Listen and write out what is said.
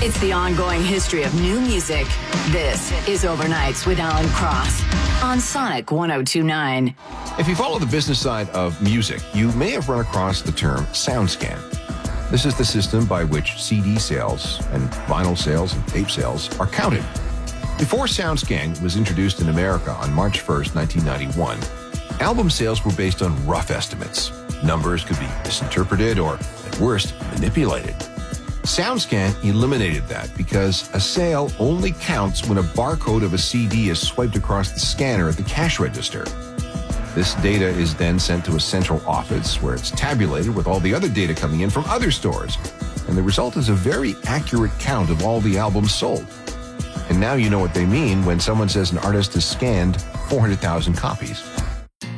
It's the ongoing history of new music. This is Overnights with Alan Cross on Sonic 102.9. If you follow the business side of music, you may have run across the term SoundScan. This is the system by which CD sales and vinyl sales and tape sales are counted. Before SoundScan was introduced in America on March 1st, 1991, album sales were based on rough estimates. Numbers could be misinterpreted or, at worst, manipulated. SoundScan eliminated that because a sale only counts when a barcode of a CD is swiped across the scanner at the cash register. This data is then sent to a central office where it's tabulated with all the other data coming in from other stores. And the result is a very accurate count of all the albums sold. And now you know what they mean when someone says an artist has scanned 400,000 copies.